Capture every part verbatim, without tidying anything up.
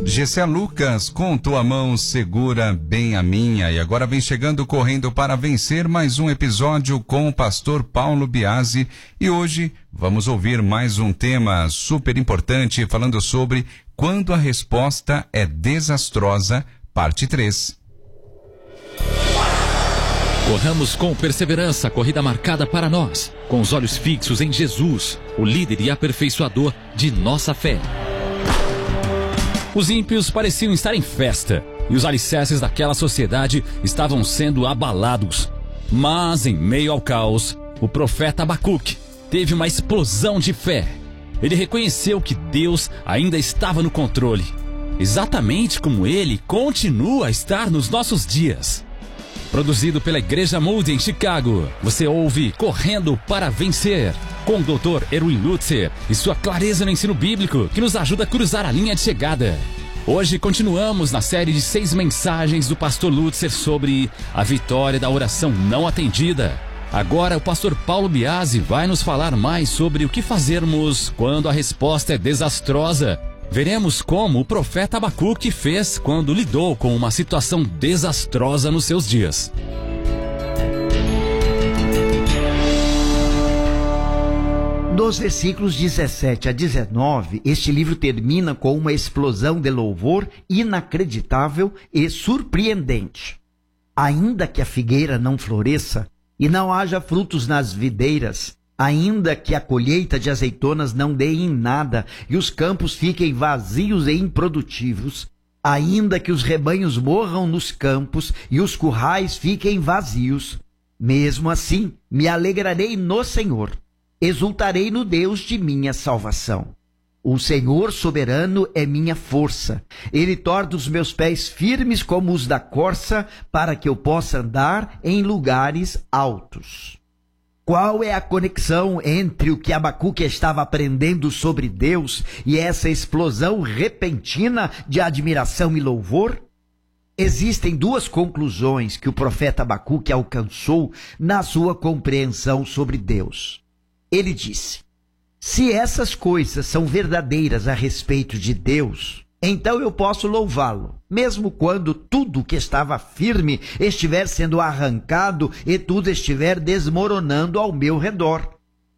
Gessé Lucas, com tua mão segura bem a minha. E agora vem chegando correndo para vencer mais um episódio com o pastor Paulo Biasi. E hoje vamos ouvir mais um tema super importante falando sobre quando a resposta é desastrosa, parte três. Corramos com perseverança a corrida marcada para nós, com os olhos fixos em Jesus, o líder e aperfeiçoador de nossa fé. Os ímpios pareciam estar em festa, e os alicerces daquela sociedade estavam sendo abalados. Mas, em meio ao caos, o profeta Abacuque teve uma explosão de fé. Ele reconheceu que Deus ainda estava no controle, exatamente como Ele continua a estar nos nossos dias. Produzido pela Igreja Moody em Chicago, você ouve Correndo para Vencer, com o doutor Erwin Lutzer e sua clareza no ensino bíblico que nos ajuda a cruzar a linha de chegada. Hoje continuamos na série de seis mensagens do pastor Lutzer sobre a vitória da oração não atendida. Agora o pastor Paulo Biasi vai nos falar mais sobre o que fazermos quando a resposta é desastrosa. Veremos como o profeta Abacuque fez quando lidou com uma situação desastrosa nos seus dias. Dos versículos dezessete a dezenove, este livro termina com uma explosão de louvor inacreditável e surpreendente. Ainda que a figueira não floresça e não haja frutos nas videiras, ainda que a colheita de azeitonas não dê em nada e os campos fiquem vazios e improdutivos, ainda que os rebanhos morram nos campos e os currais fiquem vazios, mesmo assim me alegrarei no Senhor, exultarei no Deus de minha salvação. O Senhor soberano é minha força. Ele torna os meus pés firmes como os da corça, para que eu possa andar em lugares altos. Qual é a conexão entre o que Abacuque estava aprendendo sobre Deus e essa explosão repentina de admiração e louvor? Existem duas conclusões que o profeta Abacuque alcançou na sua compreensão sobre Deus. Ele disse: se essas coisas são verdadeiras a respeito de Deus, então eu posso louvá-lo, mesmo quando tudo que estava firme estiver sendo arrancado e tudo estiver desmoronando ao meu redor.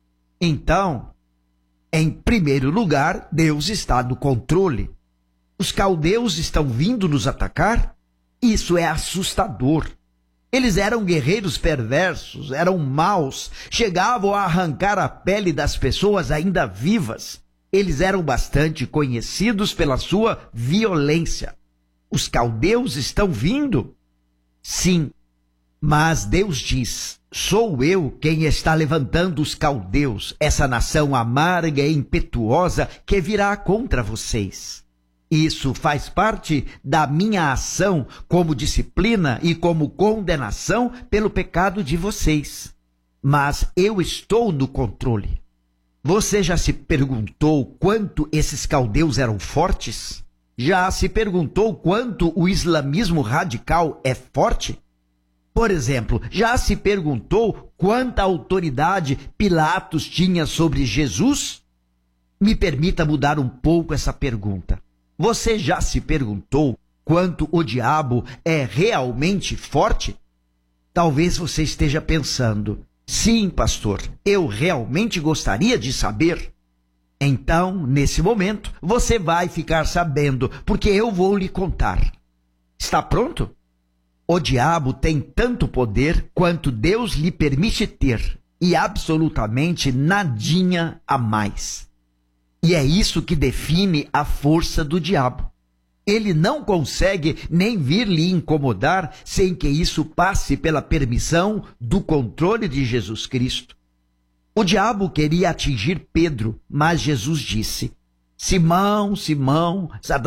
Então, em primeiro lugar, Deus está no controle. Os caldeus estão vindo nos atacar? Isso é assustador. Eles eram guerreiros perversos, eram maus, chegavam a arrancar a pele das pessoas ainda vivas. Eles eram bastante conhecidos pela sua violência. Os caldeus estão vindo? Sim, mas Deus diz: sou eu quem está levantando os caldeus, essa nação amarga e impetuosa que virá contra vocês. Isso faz parte da minha ação como disciplina e como condenação pelo pecado de vocês. Mas eu estou no controle. Você já se perguntou quanto esses caldeus eram fortes? Já se perguntou quanto o islamismo radical é forte? Por exemplo, já se perguntou quanta autoridade Pilatos tinha sobre Jesus? Me permita mudar um pouco essa pergunta. Você já se perguntou quanto o diabo é realmente forte? Talvez você esteja pensando: sim, pastor, eu realmente gostaria de saber. Então, nesse momento, você vai ficar sabendo, porque eu vou lhe contar. Está pronto? O diabo tem tanto poder quanto Deus lhe permite ter, e absolutamente nadinha a mais. E é isso que define a força do diabo. Ele não consegue nem vir lhe incomodar sem que isso passe pela permissão do controle de Jesus Cristo. O diabo queria atingir Pedro, mas Jesus disse: Simão, Simão,